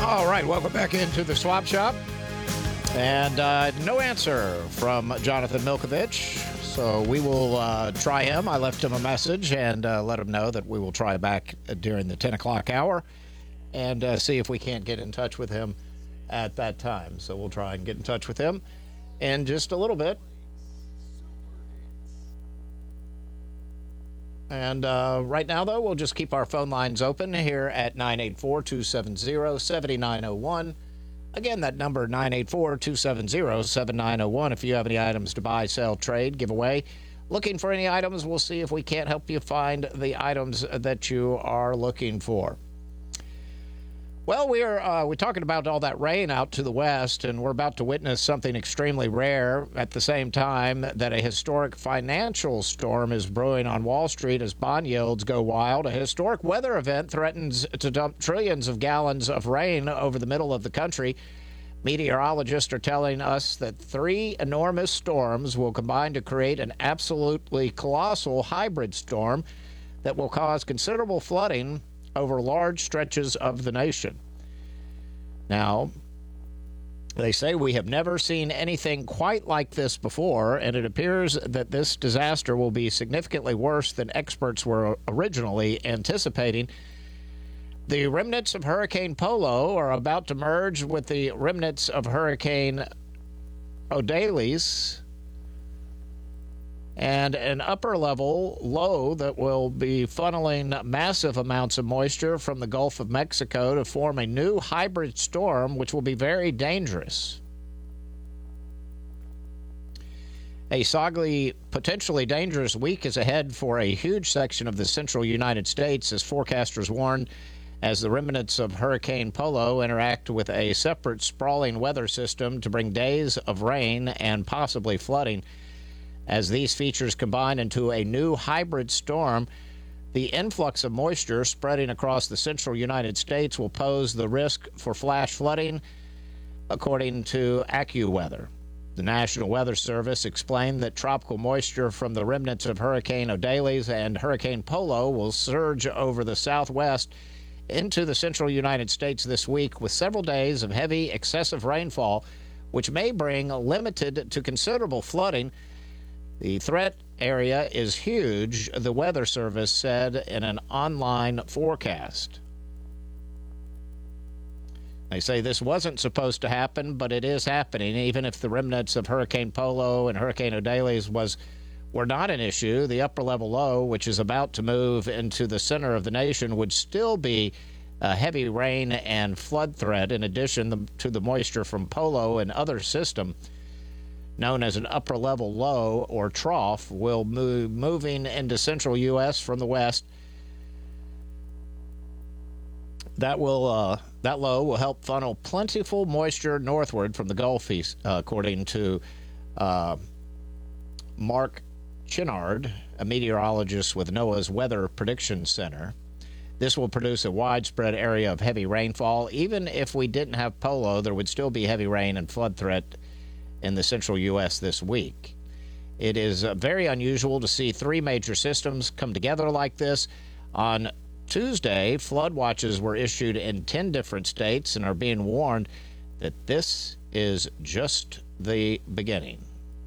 All right, welcome back into the Swap Shop. And no answer from Jonathan Milkovich, so we will try him. I left him a message and let him know that we will try back during the 10 o'clock hour and see if we can't get in touch with him at that time. So we'll try and get in touch with him in just a little bit. And right now, though, we'll just keep our phone lines open here at 984-270-7901. Again, that number, 984-270-7901. If you have any items to buy, sell, trade, give away, looking for any items, we'll see if we can't help you find the items that you are looking for. Well, we're talking about all that rain out to the west, and we're about to witness something extremely rare at the same time that a historic financial storm is brewing on Wall Street as bond yields go wild. A historic weather event threatens to dump trillions of gallons of rain over the middle of the country. Meteorologists are telling us that 3 enormous storms will combine to create an absolutely colossal hybrid storm that will cause considerable flooding over large stretches of the nation. Now, they say we have never seen anything quite like this before, and it appears that this disaster will be significantly worse than experts were originally anticipating. The remnants of Hurricane Polo are about to merge with the remnants of Hurricane Odalis, and an upper-level low that will be funneling massive amounts of moisture from the Gulf of Mexico to form a new hybrid storm, which will be very dangerous. A soggy, potentially dangerous week is ahead for a huge section of the central United States, as forecasters warn, as the remnants of Hurricane Polo interact with a separate sprawling weather system to bring days of rain and possibly flooding. As these features combine into a new hybrid storm, the influx of moisture spreading across the central United States will pose the risk for flash flooding, according to AccuWeather. The National Weather Service explained that tropical moisture from the remnants of Hurricane Odalis and Hurricane Polo will surge over the southwest into the central United States this week, with several days of heavy, excessive rainfall, which may bring limited to considerable flooding. The threat area is huge, the Weather Service said in an online forecast. They say this wasn't supposed to happen, but it is happening. Even if the remnants of Hurricane Polo and Hurricane Odalis were not an issue, the upper-level low, which is about to move into the center of the nation, would still be a heavy rain and flood threat, in addition to the moisture from Polo and other system known as an upper-level low or trough, will moving into central U.S. from the west. That low will help funnel plentiful moisture northward from the Gulf East, according to Mark Chinard, a meteorologist with NOAA's Weather Prediction Center. This will produce a widespread area of heavy rainfall. Even if we didn't have Polo, there would still be heavy rain and flood threat in the central U.S. this week. It is very unusual to see 3 major systems come together like this. On Tuesday, flood watches were issued in 10 different states and are being warned that this is just the beginning.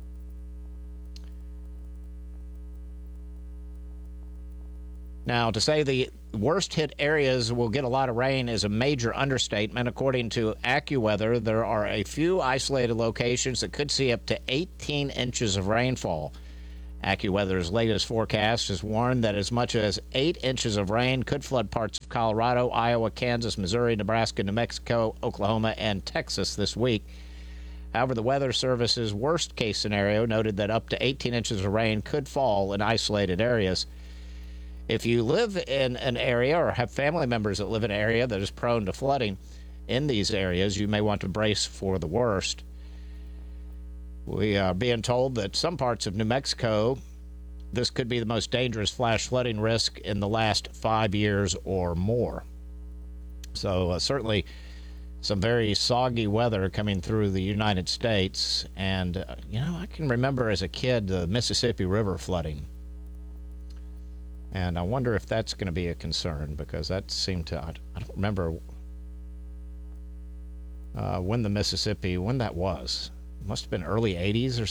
Now, to say the worst-hit areas will get a lot of rain is a major understatement. According to AccuWeather, there are a few isolated locations that could see up to 18 inches of rainfall. AccuWeather's latest forecast has warned that as much as 8 inches of rain could flood parts of Colorado, Iowa, Kansas, Missouri, Nebraska, New Mexico, Oklahoma, and Texas this week. However, the Weather Service's worst-case scenario noted that up to 18 inches of rain could fall in isolated areas. If you live in an area or have family members that live in an area that is prone to flooding in these areas, you may want to brace for the worst. We are being told that some parts of New Mexico, this could be the most dangerous flash flooding risk in the last 5 years or more. So certainly some very soggy weather coming through the United States. And, I can remember as a kid the Mississippi River flooding. And I wonder if that's going to be a concern, because that seemed to, I don't remember when the Mississippi, when that was. Must have been early 80s or